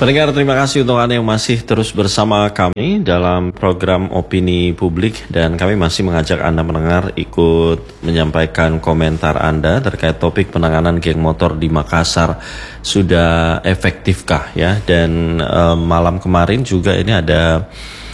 Pendengar, terima kasih untuk Anda yang masih terus bersama kami dalam program Opini Publik, dan kami masih mengajak Anda mendengar ikut menyampaikan komentar Anda terkait topik penanganan geng motor di Makassar. Sudah efektifkah ya? Dan malam kemarin juga ini ada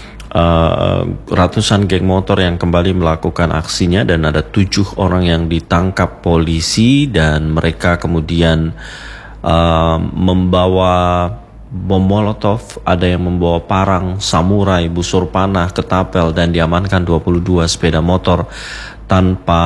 ratusan geng motor yang kembali melakukan aksinya, dan ada 7 orang yang ditangkap polisi, dan mereka kemudian membawa bom molotov, ada yang membawa parang, samurai, busur panah, ketapel, dan diamankan 22 sepeda motor tanpa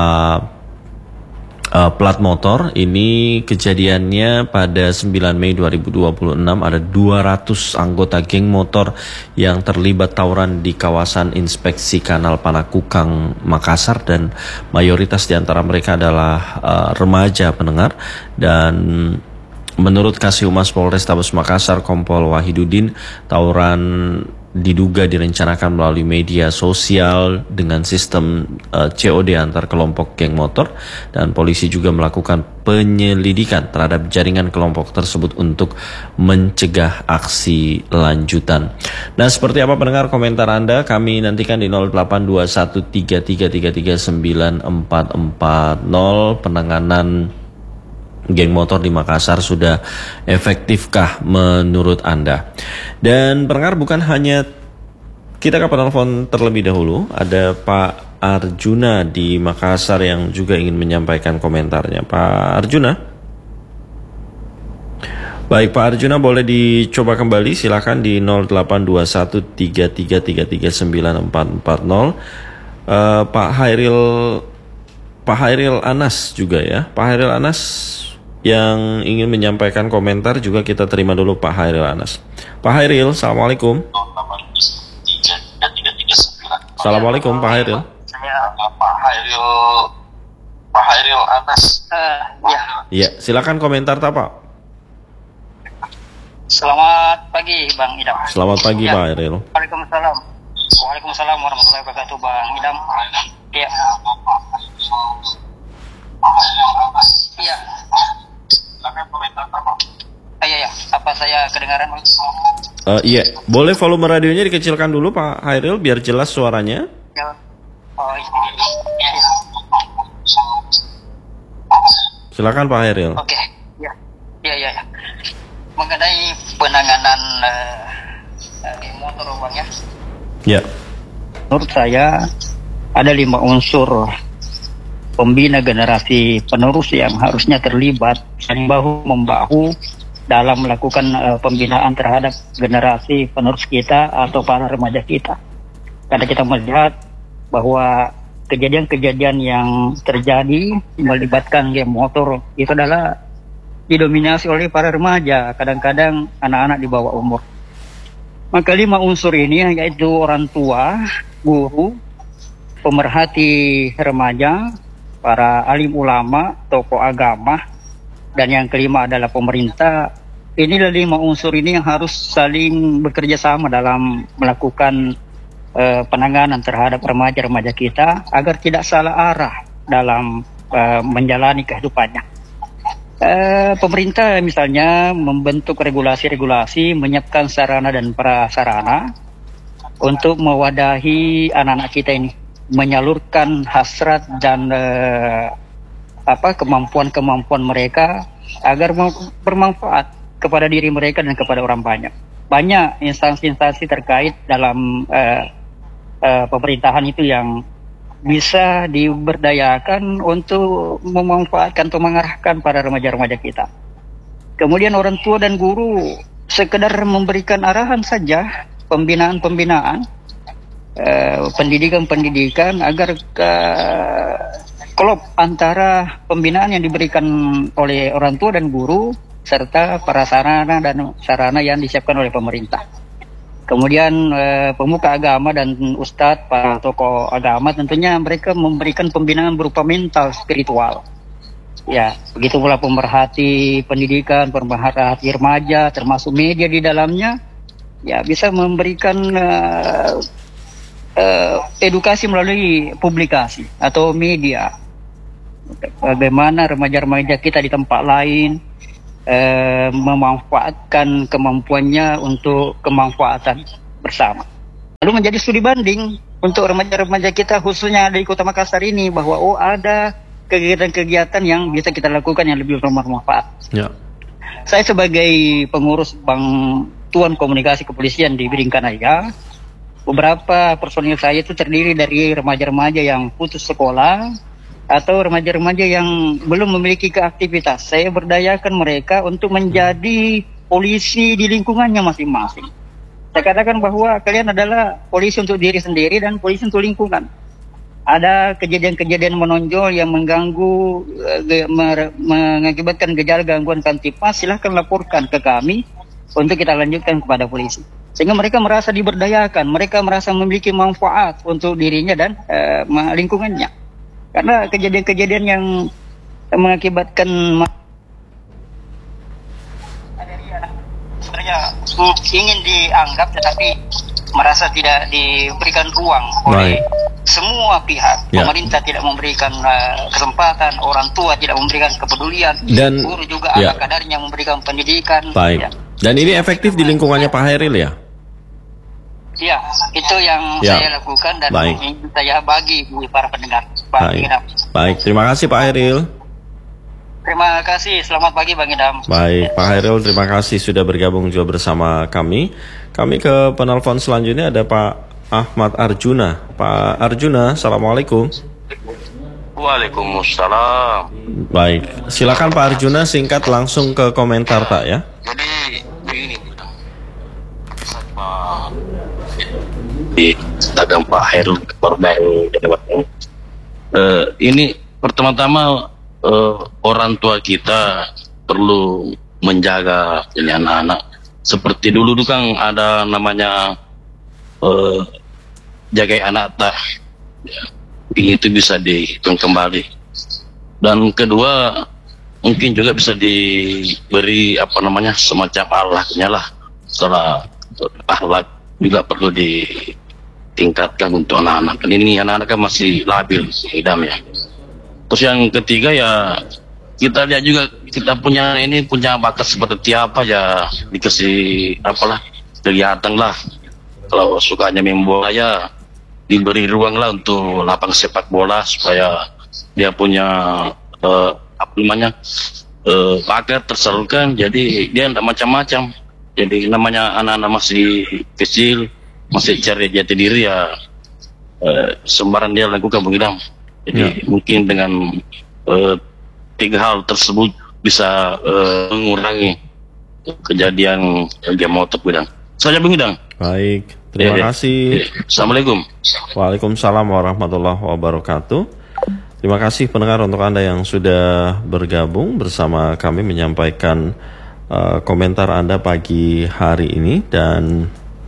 plat motor. Ini kejadiannya pada 9 Mei 2026. Ada 200 anggota geng motor yang terlibat tawuran di kawasan Inspeksi Kanal Panakukang, Makassar, dan mayoritas di antara mereka adalah remaja, pendengar. Dan menurut Kasih-Humas Polrestabes Makassar, Kompol Wahidudin, tawuran diduga direncanakan melalui media sosial dengan sistem COD antar kelompok geng motor, dan polisi juga melakukan penyelidikan terhadap jaringan kelompok tersebut untuk mencegah aksi lanjutan. Nah, seperti apa pendengar komentar Anda? Kami nantikan di 082133339440. Penanganan geng motor di Makassar sudah efektifkah menurut Anda? Dan pendengar, bukan hanya kita ke penelpon terlebih dahulu, ada Pak Arjuna di Makassar yang juga ingin menyampaikan komentarnya. Pak Arjuna? Baik, Pak Arjuna, boleh dicoba kembali, silakan di 082133339440. Pak Hairil Anas juga ya. Pak Hairil Anas yang ingin menyampaikan komentar juga kita terima dulu, Pak Hairil Anas. Pak Hairil, Assalamualaikum. Assalamualaikum Pak Hairil. Saya Pak Hairil Anas. Ya, silakan komentar Pak. Selamat pagi Bang Idam. Selamat pagi Pak Hairil. Waalaikumsalam. Waalaikumsalam warahmatullahi wabarakatuh Bang Idam. Ya. Iya. Silakan komentar Pak. Iya. Apa saya kedengaran Bang? Iya, boleh volume radionya dikecilkan dulu Pak Hairil biar jelas suaranya. Ya. Oh iya. Silakan Pak Hairil. Oke. Ya. Ya. Mengenai penanganan motor Bang ya. Ya. Menurut saya ada 5 unsur pembina generasi penerus yang harusnya terlibat saling bahu membahu dalam melakukan pembinaan terhadap generasi penerus kita atau para remaja kita. Karena kita melihat bahwa kejadian-kejadian yang terjadi melibatkan geng motor itu adalah didominasi oleh para remaja, kadang-kadang anak-anak di bawah umur. Maka 5 unsur ini yaitu orang tua, guru, pemerhati remaja, para alim ulama, tokoh agama, dan yang kelima adalah pemerintah. Inilah 5 unsur ini yang harus saling bekerja sama dalam melakukan penanganan terhadap remaja-remaja kita agar tidak salah arah dalam menjalani kehidupannya. Pemerintah misalnya membentuk regulasi-regulasi, menyiapkan sarana dan prasarana untuk mewadahi anak-anak kita ini, menyalurkan hasrat dan kemampuan-kemampuan mereka agar bermanfaat kepada diri mereka dan kepada orang banyak. Banyak instansi-instansi terkait dalam pemerintahan itu yang bisa diberdayakan untuk memanfaatkan atau mengarahkan para remaja-remaja kita. Kemudian orang tua dan guru sekedar memberikan arahan saja, pembinaan-pembinaan, pendidikan-pendidikan agar klop antara pembinaan yang diberikan oleh orang tua dan guru serta para sarana dan sarana yang disiapkan oleh pemerintah. Kemudian pemuka agama dan ustadz, para tokoh agama tentunya mereka memberikan pembinaan berupa mental, spiritual. Ya, begitu pula pemerhati pendidikan, pemerhati remaja, termasuk media di dalamnya, ya bisa memberikan edukasi melalui publikasi atau media. Bagaimana remaja-remaja kita di tempat lain memanfaatkan kemampuannya untuk kemanfaatan bersama. Lalu menjadi studi banding untuk remaja-remaja kita khususnya di Kota Makassar ini, bahwa ada kegiatan-kegiatan yang bisa kita lakukan yang lebih bermanfaat. Ya. Saya sebagai pengurus Bantuan Komunikasi Kepolisian di Bidingkanaya, beberapa personil saya itu terdiri dari remaja-remaja yang putus sekolah atau remaja-remaja yang belum memiliki keaktivitas. Saya berdayakan mereka untuk menjadi polisi di lingkungannya masing-masing. Saya katakan bahwa kalian adalah polisi untuk diri sendiri dan polisi untuk lingkungan. Ada kejadian-kejadian menonjol yang mengganggu, mengakibatkan gejala gangguan kamtipmas, silahkan laporkan ke kami untuk kita lanjutkan kepada polisi. Sehingga mereka merasa diberdayakan, mereka merasa memiliki manfaat untuk dirinya dan lingkungannya. Karena kejadian-kejadian yang mengakibatkan sebenarnya ingin dianggap tetapi merasa tidak diberikan ruang oleh semua pihak. Ya. Pemerintah tidak memberikan kesempatan, orang tua tidak memberikan kepedulian, Dan guru juga ya, ala kadarnya memberikan pendidikan. baik. Ya. Dan ini efektif di lingkungannya Pak Hairil ya? Ya, itu yang Ya. saya lakukan dan Baik. ingin saya bagi di para pendengar. Baik. Baik, terima kasih Pak Hairil. Terima kasih, selamat pagi Bang Idam. Baik, Pak Hairil, terima kasih sudah bergabung juga bersama kami. Kami ke penelpon selanjutnya ada Pak Ahmad Arjuna. Pak Arjuna, Assalamualaikum. Waalaikumsalam. Baik, silakan Pak Arjuna, singkat langsung ke komentar Pak ya. Jadi begini, di Instagram Pak Heru korban ini pertama-tama orang tua kita perlu menjaga ini anak-anak. Seperti dulu kan ada namanya jagai anak tak, ya, itu bisa dihitung kembali. Dan kedua mungkin juga bisa diberi semacam ahlaknya lah. Setelah ahlak juga perlu ditingkatkan untuk anak-anak. Ini anak-anak kan masih labil Idam ya. Terus yang ketiga ya kita lihat juga kita punya bakat seperti apa ya, dikasih kelihatan lah. Kalau sukanya main bola ya diberi ruang lah untuk lapang sepak bola supaya dia punya bakat tersalurkan. Jadi dia tidak macam-macam. Jadi namanya anak-anak masih kecil, masih cari jati diri ya, sembarang dia lakukan Bang. Jadi mungkin dengan 3 hal tersebut bisa mengurangi kejadian game motor Bang. Saja Bang. Baik, terima kasih. Assalamualaikum. Waalaikumsalam warahmatullahi wabarakatuh. Terima kasih pendengar untuk Anda yang sudah bergabung bersama kami menyampaikan komentar Anda pagi hari ini. Dan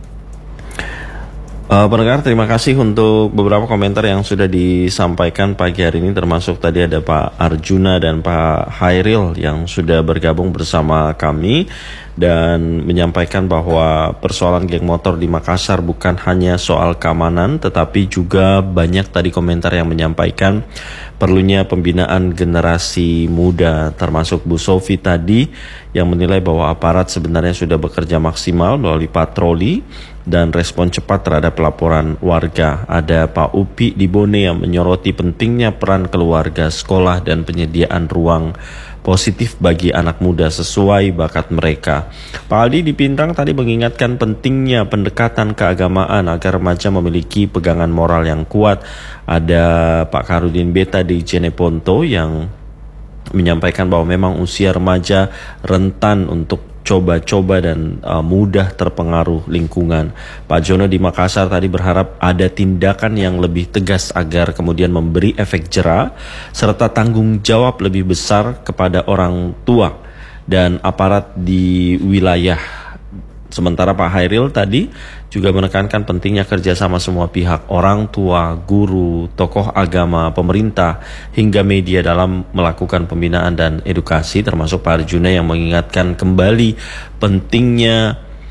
pendengar, terima kasih untuk beberapa komentar yang sudah disampaikan pagi hari ini, termasuk tadi ada Pak Arjuna dan Pak Hairil yang sudah bergabung bersama kami dan menyampaikan bahwa persoalan geng motor di Makassar bukan hanya soal keamanan, tetapi juga banyak tadi komentar yang menyampaikan perlunya pembinaan generasi muda, termasuk Bu Sofi tadi yang menilai bahwa aparat sebenarnya sudah bekerja maksimal melalui patroli dan respon cepat terhadap laporan warga. Ada Pak Upi di Bone yang menyoroti pentingnya peran keluarga, sekolah, dan penyediaan ruang positif bagi anak muda sesuai bakat mereka. Pak Aldi di Pindrang tadi mengingatkan pentingnya pendekatan keagamaan agar remaja memiliki pegangan moral yang kuat. Ada Pak Karudin Beta di Jeneponto yang menyampaikan bahwa memang usia remaja rentan untuk coba-coba dan mudah terpengaruh lingkungan. Pak Jono di Makassar tadi berharap ada tindakan yang lebih tegas agar kemudian memberi efek jera serta tanggung jawab lebih besar kepada orang tua dan aparat di wilayah. Sementara Pak Hairil tadi juga menekankan pentingnya kerjasama semua pihak, orang tua, guru, tokoh agama, pemerintah, hingga media dalam melakukan pembinaan dan edukasi, termasuk Pak Arjuna yang mengingatkan kembali pentingnya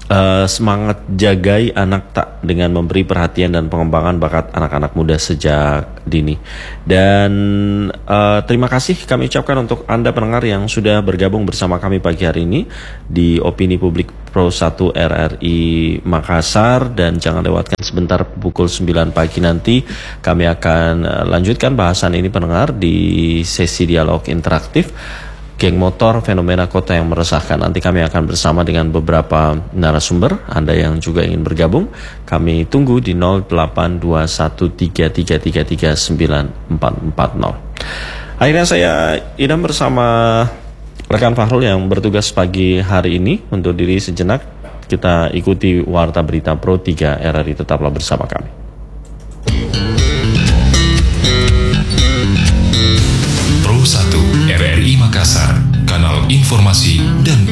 semangat jagai anak tak dengan memberi perhatian dan pengembangan bakat anak-anak muda sejak dini. Dan terima kasih kami ucapkan untuk Anda pendengar yang sudah bergabung bersama kami pagi hari ini di Opini Publik Pro 1 RRI Makassar. Dan jangan lewatkan sebentar pukul 9 pagi nanti kami akan lanjutkan bahasan ini pendengar di sesi dialog interaktif geng motor fenomena kota yang meresahkan. Nanti kami akan bersama dengan beberapa narasumber. Anda yang juga ingin bergabung, kami tunggu di 082133339440. Akhirnya saya Idam bersama rekan Fahrul yang bertugas pagi hari ini untuk diri sejenak. Kita ikuti Warta Berita Pro 3 RRI. Tetaplah bersama kami. Pro 1 RRI Makassar, kanal informasi dan